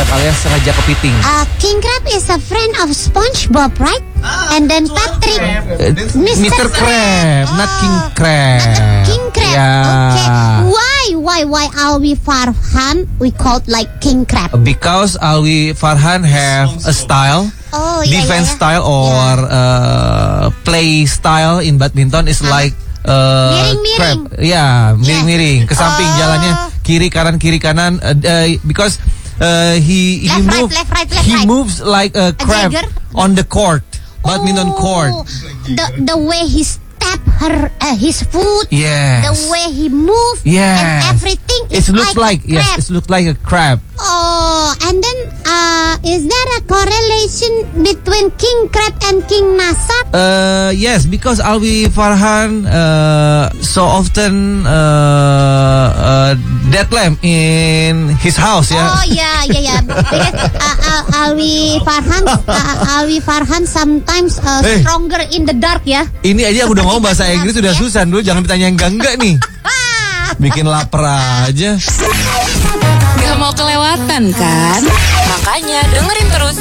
crab alias raja kepiting. King Crab is a friend of SpongeBob, right? And then Patrick, Mr. Crab, not King Crab. King Crab. Yeah. Okay. Why Alwi Farhan we called like King Crab? Because Alwi Farhan have a style, defense style or play style in badminton is like miring-miring. crab. Yeah, miring-miring. Ke samping jalannya kiri kanan because he left, right. moves like a crab Jagger? on the court, badminton court. The way he step his foot, Yes. the way he move, Yes. and everything. It looks like crab. it looks like a crab. Oh, and then is there a correlation between King Crab and King Nasab? Yes, because Alwi Farhan so often dead lamb in his house. Yeah. Oh yeah. Because Alwi Farhan sometimes stronger in the dark ya. Ini aja aku udah ngomong bahasa Inggris udah susah dulu, jangan ditanya yang enggak nih. Bikin lapar aja. Gak mau kelewatan kan? Makanya dengerin terus